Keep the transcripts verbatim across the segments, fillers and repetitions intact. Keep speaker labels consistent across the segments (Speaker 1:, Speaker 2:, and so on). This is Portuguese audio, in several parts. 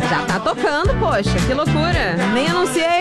Speaker 1: Já tá tocando, poxa, que loucura. Nem anunciei.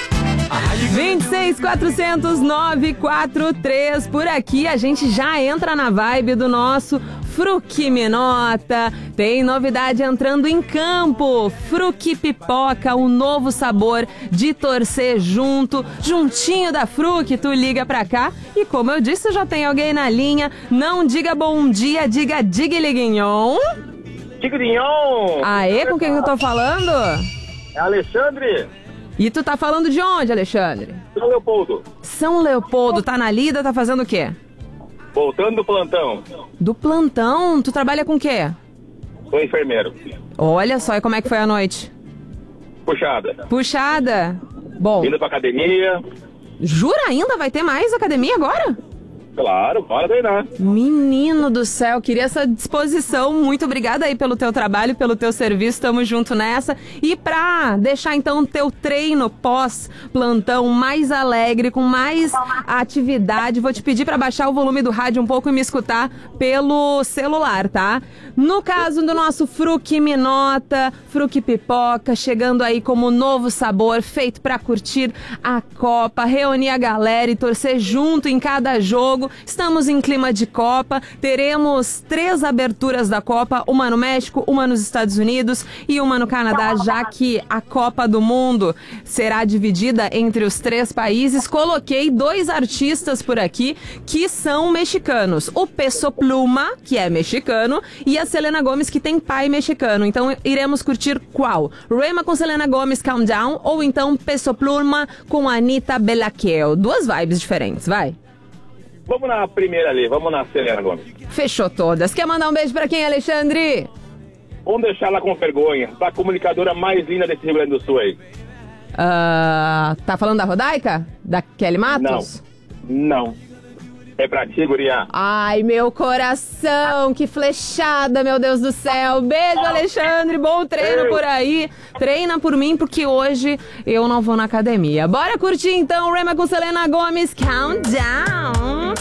Speaker 1: vinte e seis, quatrocentos, nove quatro três. Por aqui a gente já entra na vibe do nosso Fruque Minota. Tem novidade entrando em campo. Fruque Pipoca, um novo sabor de torcer junto, juntinho da Fruque. Tu liga pra cá e, como eu disse, já tem alguém na linha. Não diga bom dia, diga diga-liguinhon.
Speaker 2: Diga-liguinhon.
Speaker 1: Aê, com quem eu tô falando?
Speaker 2: É Alexandre.
Speaker 1: E tu tá falando de onde, Alexandre?
Speaker 2: São Leopoldo.
Speaker 1: São Leopoldo, tá na lida, tá fazendo o quê?
Speaker 2: Voltando do plantão.
Speaker 1: Do plantão? Tu trabalha com o quê?
Speaker 2: Sou enfermeiro.
Speaker 1: Olha só, e como é que foi a noite?
Speaker 2: Puxada.
Speaker 1: Puxada? Bom.
Speaker 2: Indo pra academia.
Speaker 1: Jura ainda? Vai ter mais academia agora?
Speaker 2: Claro, bora treinar.
Speaker 1: Menino do céu, queria essa disposição. Muito obrigada aí pelo teu trabalho, pelo teu serviço, tamo junto nessa. E pra deixar então o teu treino pós-plantão mais alegre, com mais atividade, vou te pedir pra baixar o volume do rádio um pouco e me escutar pelo celular, tá? No caso do nosso Fruque Minota, Fruque Pipoca, chegando aí como novo sabor, feito pra curtir a Copa, reunir a galera e torcer junto em cada jogo. Estamos em clima de Copa, teremos três aberturas da Copa, uma no México, uma nos Estados Unidos e uma no Canadá, já que a Copa do Mundo será dividida entre os três países. Coloquei dois artistas por aqui que são mexicanos, o Peso Pluma, que é mexicano, e a Selena Gomez, que tem pai mexicano. Então iremos curtir qual? Rema com Selena Gomez, Calm Down, ou então Peso Pluma com Anitta Belaquel. Duas vibes diferentes, vai.
Speaker 2: Vamos na primeira ali, vamos na Selena Gomez.
Speaker 1: Fechou todas. Quer mandar um beijo pra quem, Alexandre?
Speaker 2: Vamos deixar ela com vergonha, da comunicadora mais linda desse Rio Grande do Sul aí.
Speaker 1: Uh, tá falando da Rodaica? Da Kelly Matos?
Speaker 2: Não, não. É pra ti, guria.
Speaker 1: Ai, meu coração, que flechada, meu Deus do céu. Beijo, Alexandre, bom treino por aí. Treina por mim, porque hoje eu não vou na academia. Bora curtir então, Rema com Selena Gomez, Countdown.